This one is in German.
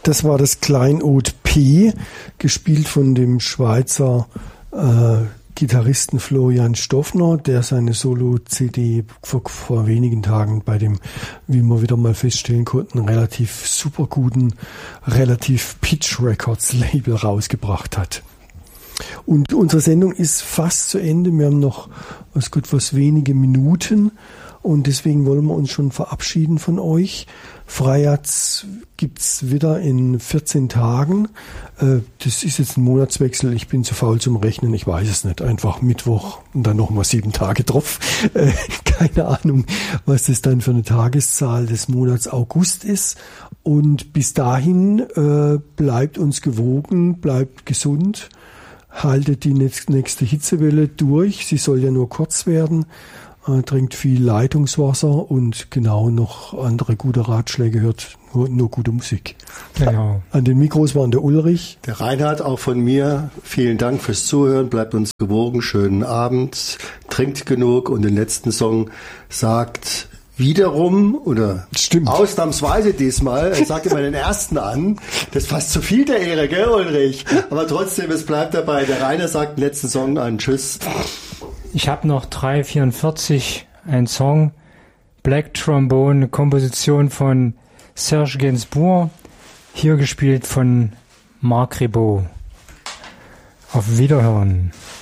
Das war das Kleinod P, gespielt von dem Schweizer Gitarristen Florian Stoffner, der seine Solo-CD vor wenigen Tagen bei dem, wie wir wieder mal feststellen konnten, relativ super guten, relativ Pitch Records Label rausgebracht hat. Und unsere Sendung ist fast zu Ende. Wir haben noch, was wenige Minuten. Und deswegen wollen wir uns schon verabschieden von euch. Freiherz gibt's wieder in 14 Tagen. Das ist jetzt ein Monatswechsel. Ich bin zu faul zum Rechnen. Ich weiß es nicht. Einfach Mittwoch und dann nochmal 7 Tage drauf. Keine Ahnung, was das dann für eine Tageszahl des Monats August ist. Und bis dahin bleibt uns gewogen, bleibt gesund. Haltet die nächste Hitzewelle durch. Sie soll ja nur kurz werden. Trinkt viel Leitungswasser und genau noch andere gute Ratschläge, hört nur gute Musik. Genau. An den Mikros waren der Ulrich. Der Reinhard, auch von mir. Vielen Dank fürs Zuhören. Bleibt uns gewogen. Schönen Abend. Trinkt genug. Und den letzten Song sagt wiederum, oder Stimmt. Ausnahmsweise diesmal, ich sage immer den ersten an, das ist fast zu viel der Ehre, gell Ulrich? Aber trotzdem, es bleibt dabei. Der Rainer sagt den letzten Song an. Tschüss. Ich habe noch 3:44, ein Song, Black Trombone, Komposition von Serge Gainsbourg, hier gespielt von Marc Ribot. Auf Wiederhören.